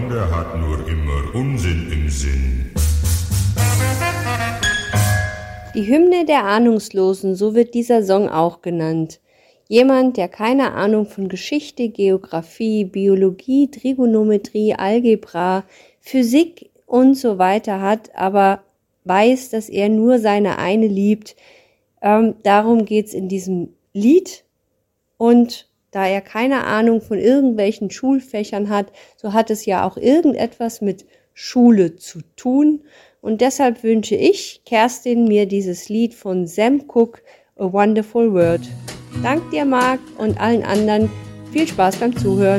Mann, der hat nur immer Unsinn im Sinn. Die Hymne der Ahnungslosen, so wird dieser Song auch genannt. Jemand, der keine Ahnung von Geschichte, Geografie, Biologie, Trigonometrie, Algebra, Physik und so weiter hat, aber weiß, dass er nur seine eine liebt. Darum geht's in diesem Lied. Und da er keine Ahnung von irgendwelchen Schulfächern hat, so hat es ja auch irgendetwas mit Schule zu tun. Und deshalb wünsche ich, Kerstin, mir dieses Lied von Sam Cooke, A Wonderful World. Dank dir, Marc, und allen anderen. Viel Spaß beim Zuhören.